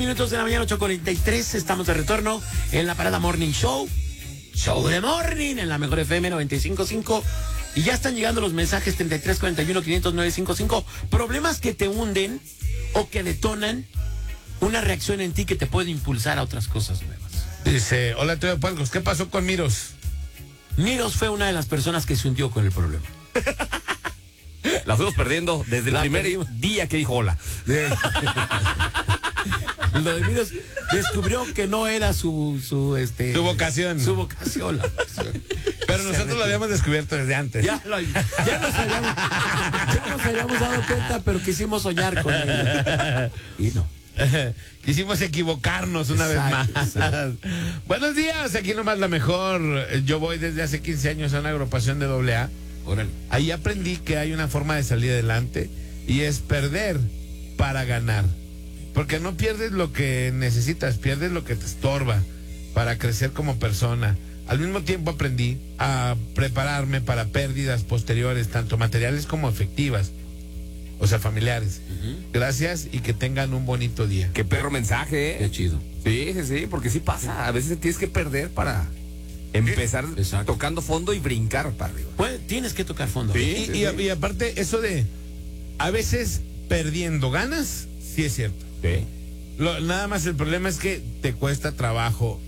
Minutos de la mañana, 8:43, estamos de retorno en la Parada Morning Show. Show de Morning en la mejor FM 95.5. Y ya están llegando los mensajes 3341-500-955. Problemas que te hunden o que detonan una reacción en ti que te puede impulsar a otras cosas nuevas. Dice, hola, Teo Palcos, ¿qué pasó con Miros? Miros fue una de las personas que se hundió con el problema. La fuimos perdiendo desde el primer día que dijo hola. Lo de Miros descubrió que no era su vocación. Su vocación. Pero nosotros lo habíamos descubierto desde antes. Ya nos habíamos dado cuenta, pero quisimos soñar con él. Y no. Quisimos equivocarnos una vez más. Buenos días, aquí nomás la mejor. Yo voy desde hace 15 años a una agrupación de AA. Órale. Ahí aprendí que hay una forma de salir adelante y es perder para ganar. Porque no pierdes lo que necesitas, pierdes lo que te estorba para crecer como persona. Al mismo tiempo aprendí a prepararme para pérdidas posteriores, tanto materiales como efectivas, o sea, familiares. Gracias y que tengan un bonito día. Qué perro mensaje, Qué chido. Sí, porque sí pasa. A veces tienes que perder para empezar tocando fondo y brincar para arriba. Pues tienes que tocar fondo. Sí. Y aparte, eso de a veces perdiendo ganas, sí es cierto. Sí. Nada más el problema es que te cuesta trabajo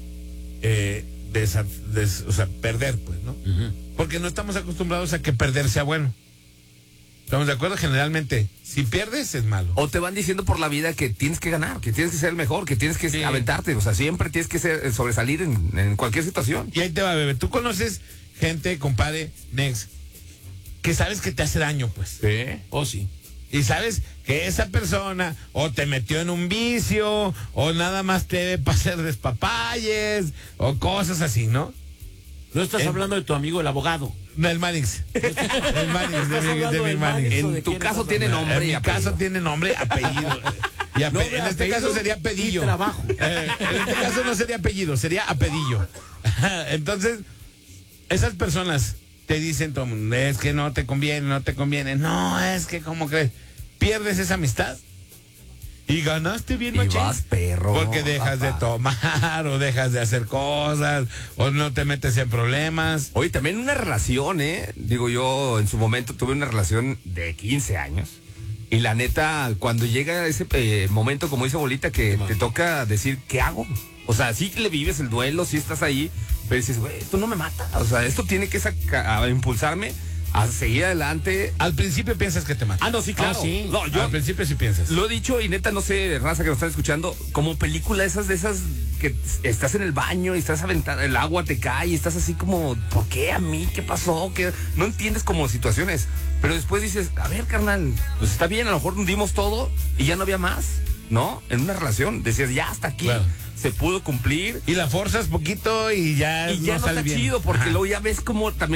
perder, pues, ¿no? Porque no estamos acostumbrados a que perder sea bueno. ¿Estamos de acuerdo? Generalmente, si pierdes es malo. O te van diciendo por la vida que tienes que ganar, que tienes que ser el mejor, que tienes que aventarte. O sea, siempre tienes que sobresalir en cualquier situación. Y ahí te va, bebé. Tú conoces gente, compadre, Nex, que sabes que te hace daño, pues. Sí. Oh, sí. Y sabes que esa persona o te metió en un vicio, o nada más te debe para hacer despapalles, o cosas así, ¿no? No estás hablando de tu amigo el abogado. Del Manix. El Manix, de mi Manix. En tu caso tiene nombre. En mi caso tiene nombre, apellido. Y en este apellido caso sería pedillo. y trabajo. En este caso no sería apellido, sería apellido. Entonces, esas personas te dicen, todo el mundo, es que no te conviene, no te conviene. No, es que como que pierdes esa amistad. Y ganaste bien, machín. Y vas, perro. Porque dejas de tomar, o dejas de hacer cosas, o no te metes en problemas. Oye, también una relación, Digo, yo en su momento tuve una relación de 15 años. Y la neta, cuando llega ese momento, como dice Bolita, que te toca decir, ¿qué hago? O sea, sí le vives el duelo, sí estás ahí, pero dices, güey, esto no me mata. O sea, esto tiene que impulsarme a seguir adelante. Al principio piensas que te mata. Ah, no, sí, claro. sí. No, yo Al principio sí piensas. lo he dicho y neta, no sé, raza que nos están escuchando, como película de esas que estás en el baño y estás aventando, el agua te cae y estás así como, ¿por qué a mí? ¿Qué pasó? ¿Qué? No entiendes como situaciones, pero después dices, a ver, carnal, pues está bien, a lo mejor hundimos todo y ya no había más, ¿no? En una relación, decías, ya hasta aquí. Claro. Se pudo cumplir. Y la forzas poquito y ya Y ya no sale está bien. chido, porque Ajá. luego ya ves como también